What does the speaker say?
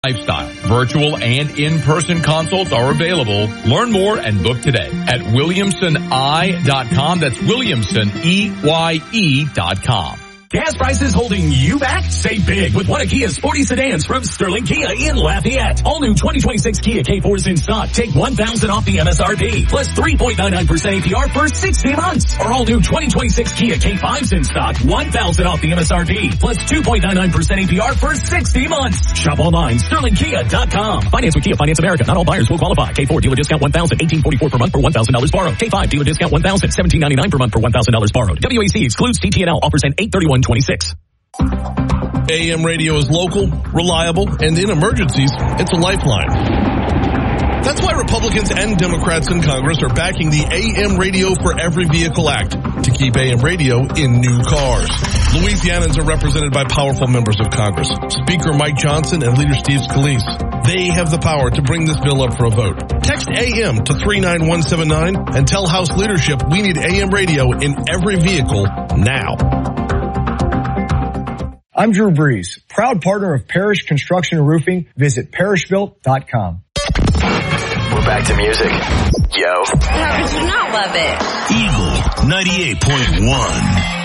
Lifestyle. Virtual and in-person consults are available. Learn more and book today at WilliamsonEye.com. That's WilliamsonEye.com. Gas prices holding you back? Save big with one of Kia's 40 sedans from Sterling Kia in Lafayette. All new 2026 Kia K4s in stock. Take $1,000 off the MSRP. Plus 3.99% APR for 60 months. Or all new 2026 Kia K5s in stock. $1,000 off the MSRP. Plus 2.99% APR for 60 months. Shop online. SterlingKia.com. Finance with Kia Finance America. Not all buyers will qualify. K4 dealer discount $1,000. $1,844 per month for $1,000 borrowed. K5 dealer discount $1,000. $1,799 per month for $1,000 borrowed. WAC excludes TTNL. Offers end 8/31/26. AM radio is local, reliable, and in emergencies, it's a lifeline. That's why Republicans and Democrats in Congress are backing the AM Radio for Every Vehicle Act to keep AM radio in new cars. Louisianans are represented by powerful members of Congress, Speaker Mike Johnson and Leader Steve Scalise. They have the power to bring this bill up for a vote. Text AM to 39179 and tell House leadership we need AM radio in every vehicle now. I'm Drew Brees, proud partner of Parrish Construction and Roofing. Visit parrishbuilt.com. We're back to music. Yo. How could you not love it? Eagle 98.1.